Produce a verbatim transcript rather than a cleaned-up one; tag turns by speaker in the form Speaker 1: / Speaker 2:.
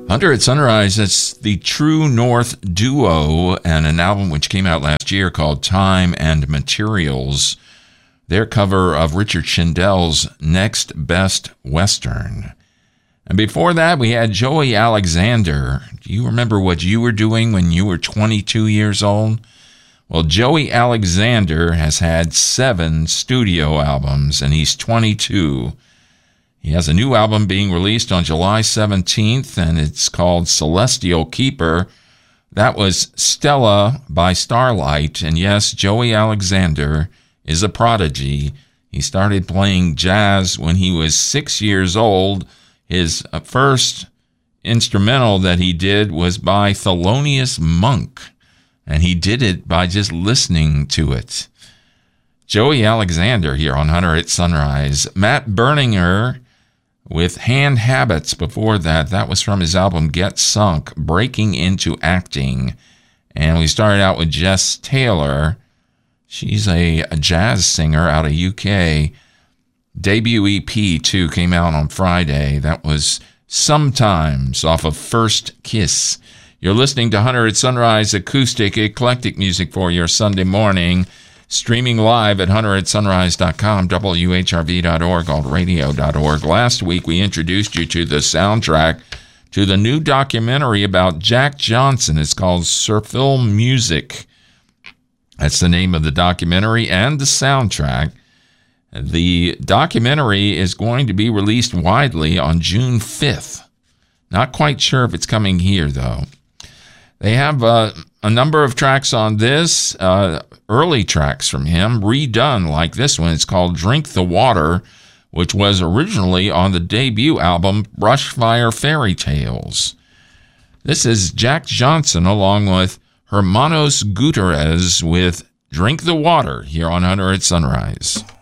Speaker 1: Hunter at Sunrise, that's the True North duo and an album which came out last year called Time and Materials. Their cover of Richard Schindele's Next Best Western. And before that, we had Joey Alexander. Do you remember what you were doing when you were twenty-two years old? Well, Joey Alexander has had seven studio albums, and he's twenty-two. He has a new album being released on July seventeenth, and it's called Celestial Keeper. That was Stella by Starlight, and yes, Joey Alexander is a prodigy. He started playing jazz when he was six years old. His first instrumental that he did was by Thelonious Monk, and he did it by just listening to it. Joey Alexander here on Hunter at Sunrise. Matt Berninger with Hand Habits before that. That was from his album Get Sunk, Breaking Into Acting. And we started out with Jess Taylor. She's a, a jazz singer out of U K. Debut E P, too, came out on Friday. That was Sometimes off of First Kiss. You're listening to Hunter at Sunrise, acoustic, eclectic music for your Sunday morning. Streaming live at hunter at sunrise dot com, W H R V dot org, alt radio dot org. Last week, we introduced you to the soundtrack to the new documentary about Jack Johnson. It's called Sir Phil Music. That's the name of the documentary and the soundtrack. The documentary is going to be released widely on June fifth. Not quite sure if it's coming here, though. They have uh, a number of tracks on this, uh, early tracks from him, redone like this one. It's called Drink the Water, which was originally on the debut album Brushfire Fairy Tales. This is Jack Johnson along with Hermanos Gutierrez with Drink the Water here on Hunter at Sunrise.